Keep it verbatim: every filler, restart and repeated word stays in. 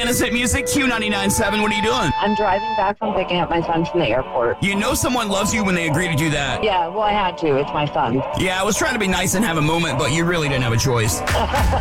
Savannah's Hit Music, Q ninety-nine point seven. What are you doing? I'm driving back from picking up my son from the airport. You know someone loves you when they agree to do that. Yeah, well, I had to. It's my son. Yeah, I was trying to be nice and have a moment, but you really didn't have a choice.